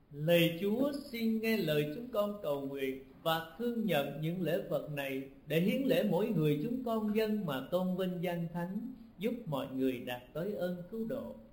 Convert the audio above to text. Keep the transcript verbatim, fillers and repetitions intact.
Lạy Chúa, xin nghe lời chúng con cầu nguyện và thương nhận những lễ vật này, để hiến lễ mỗi người chúng con dâng mà tôn vinh danh Thánh, giúp mọi người đạt tới ơn cứu độ.